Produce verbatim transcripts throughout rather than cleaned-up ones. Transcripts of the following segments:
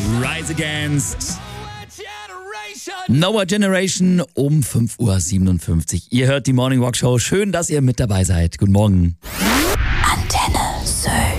Rise Against Noah Generation um fünf Uhr siebenundfünfzig. Ihr hört die Morning Walk Show. Schön, dass ihr mit dabei seid. Guten Morgen. Antenne Sylt.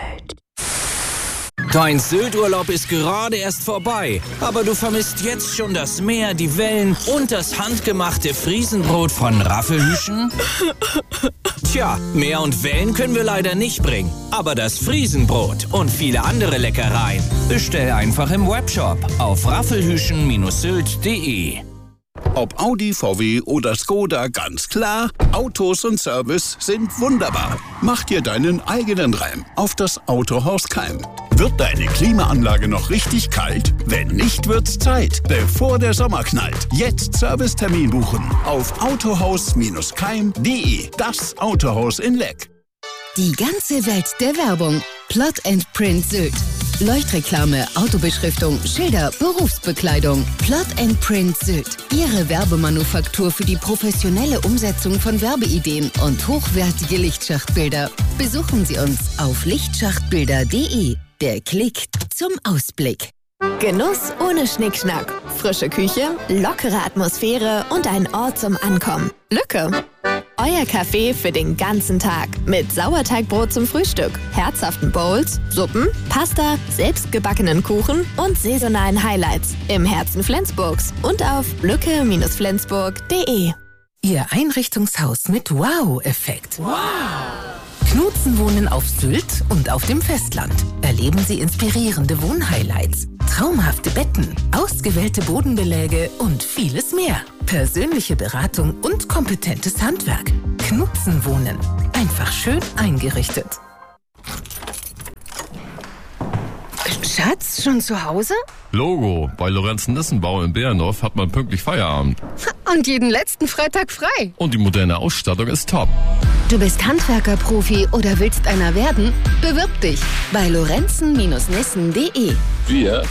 Dein Sylt-Urlaub ist gerade erst vorbei, aber du vermisst jetzt schon das Meer, die Wellen und das handgemachte Friesenbrot von Raffelhüschen? Tja, Meer und Wellen können wir leider nicht bringen, aber das Friesenbrot und viele andere Leckereien bestell einfach im Webshop auf raffelhüschen Sylt punkt de. Ob Audi, V W oder Skoda, ganz klar, Autos und Service sind wunderbar. Mach dir deinen eigenen Reim auf das Autohaus Keim. Wird deine Klimaanlage noch richtig kalt? Wenn nicht, wird's Zeit, bevor der Sommer knallt. Jetzt Servicetermin buchen auf autohaus Keim punkt de. Das Autohaus in Leck. Die ganze Welt der Werbung. Plot and Print Sylt. Leuchtreklame, Autobeschriftung, Schilder, Berufsbekleidung. Plot and Print Sylt. Ihre Werbemanufaktur für die professionelle Umsetzung von Werbeideen und hochwertige Lichtschachtbilder. Besuchen Sie uns auf lichtschachtbilder punkt de. Der Klick zum Ausblick. Genuss ohne Schnickschnack. Frische Küche, lockere Atmosphäre und ein Ort zum Ankommen. Lücke. Euer Café für den ganzen Tag. Mit Sauerteigbrot zum Frühstück, herzhaften Bowls, Suppen, Pasta, selbstgebackenen Kuchen und saisonalen Highlights. Im Herzen Flensburgs und auf lücke Flensburg punkt de. Ihr Einrichtungshaus mit Wow-Effekt. Wow! Knutzen wohnen auf Sylt und auf dem Festland. Erleben Sie inspirierende Wohnhighlights, traumhafte Betten, ausgewählte Bodenbeläge und vieles mehr. Persönliche Beratung und kompetentes Handwerk. Knutzen wohnen. Einfach schön eingerichtet. Schatz, schon zu Hause? Logo, bei Lorenzen-Nissenbau in Behrendorf hat man pünktlich Feierabend. Und jeden letzten Freitag frei. Und die moderne Ausstattung ist top. Du bist Handwerker-Profi oder willst einer werden? Bewirb dich bei Lorenzen Nissen punkt de. Wir